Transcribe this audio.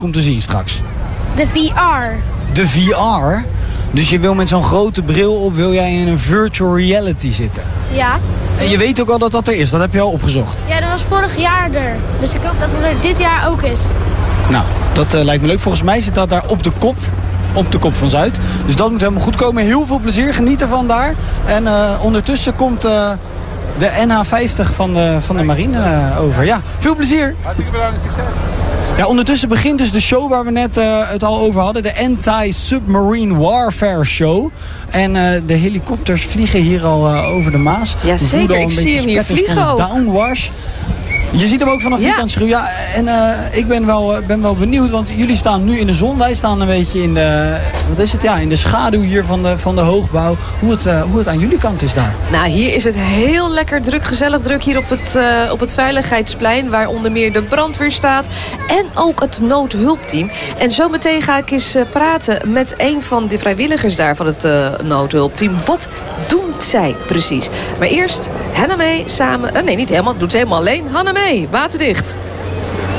komt te zien straks? De VR. De VR? Dus je wil met zo'n grote bril op, wil jij in een virtual reality zitten? Ja. En je weet ook al dat dat er is, dat heb je al opgezocht. Ja, dat was vorig jaar er. Dus ik hoop dat het er dit jaar ook is. Nou, dat lijkt me leuk. Volgens mij zit dat daar op de kop van Zuid. Dus dat moet helemaal goed komen. Heel veel plezier, geniet ervan daar. En ondertussen komt de NH50 van de marine over. Ja, veel plezier. Hartstikke bedankt, succes. Ja, ondertussen begint dus de show waar we net het al over hadden. De Anti-Submarine Warfare Show. En de helikopters vliegen hier al over de Maas. Ja, zeker. Ik zie hem hier vliegen ook. Downwash. Je ziet hem ook vanaf die kant schreeuwen. Ja, en ik ben wel benieuwd, want jullie staan nu in de zon. Wij staan een beetje in de, in de schaduw hier van de hoogbouw. Hoe het aan jullie kant is daar. Nou, hier is het heel lekker druk, gezellig druk hier op het Veiligheidsplein. Waar onder meer de brandweer staat. En ook het noodhulpteam. En zometeen ga ik eens praten met een van de vrijwilligers daar van het noodhulpteam. Wat doen zij precies? Maar eerst Hannah May samen... nee, niet helemaal. Doet ze helemaal alleen. Hannah May, waterdicht.